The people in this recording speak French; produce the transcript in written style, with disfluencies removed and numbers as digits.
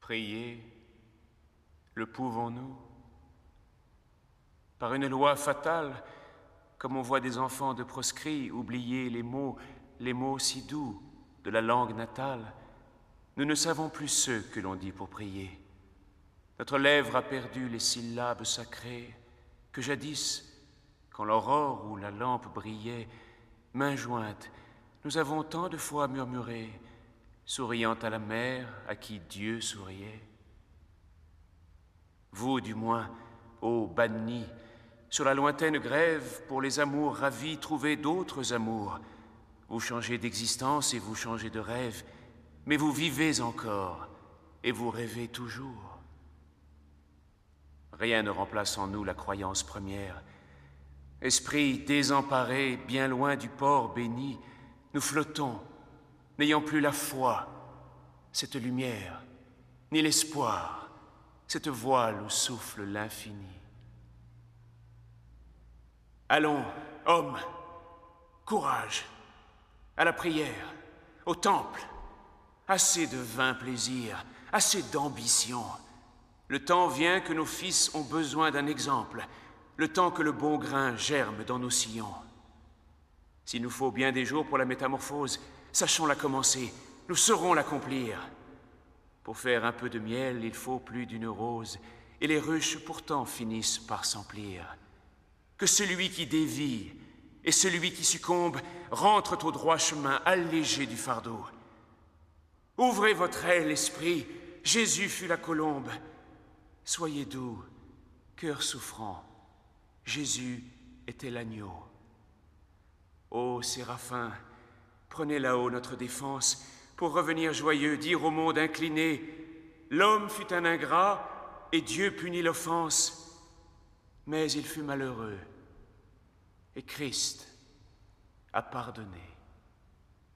Prier, le pouvons-nous? Par une loi fatale, comme on voit des enfants de proscrits oublier les mots si doux de la langue natale, nous ne savons plus ceux que l'on dit pour prier. Notre lèvre a perdu les syllabes sacrées que jadis, quand l'aurore ou la lampe brillait, mains jointes, nous avons tant de fois murmuré, souriant à la mer à qui Dieu souriait. Vous, du moins, ô bannis, sur la lointaine grève, pour les amours ravis, trouvez d'autres amours. Vous changez d'existence et vous changez de rêve, mais vous vivez encore et vous rêvez toujours. Rien ne remplace en nous la croyance première. Esprit désemparé, bien loin du port béni, nous flottons, n'ayant plus la foi, cette lumière, ni l'espoir, cette voile où souffle l'infini. Allons, hommes, courage, à la prière, au temple. Assez de vains plaisirs, assez d'ambition. Le temps vient que nos fils ont besoin d'un exemple, le temps que le bon grain germe dans nos sillons. S'il nous faut bien des jours pour la métamorphose, sachons-la commencer, nous saurons l'accomplir. Pour faire un peu de miel, il faut plus d'une rose, et les ruches pourtant finissent par s'emplir. Que celui qui dévie et celui qui succombe rentrent au droit chemin, allégés du fardeau. Ouvrez votre aile, esprit, Jésus fut la colombe. Soyez doux, cœur souffrant, Jésus était l'agneau. Ô séraphins, prenez là-haut notre défense pour revenir joyeux, dire au monde incliné, l'homme fut un ingrat et Dieu punit l'offense. Mais il fut malheureux, et Christ a pardonné.